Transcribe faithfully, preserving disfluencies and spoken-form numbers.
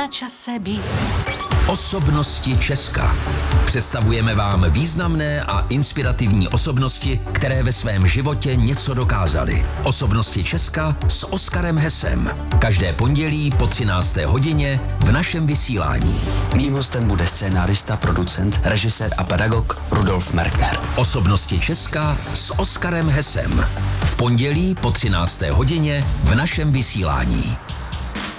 na čase být. Osobnosti Česka. Představujeme vám významné a inspirativní osobnosti, které ve svém životě něco dokázaly. Osobnosti Česka s Oskarem Hesem. Každé pondělí po třinácté hodině v našem vysílání. Mým hostem bude scénárista, producent, režisér a pedagog Rudolf Merkner. Osobnosti Česka s Oskarem Hesem. V pondělí po třinácté hodině v našem vysílání.